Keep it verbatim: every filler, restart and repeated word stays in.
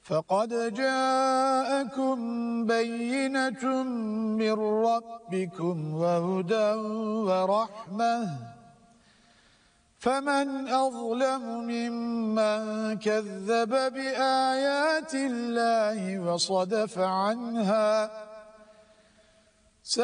فقد جاءكم بينة من ربكم وهدى ورحمة فمن أظلم ممن كذب بآيات الله وصدف عنها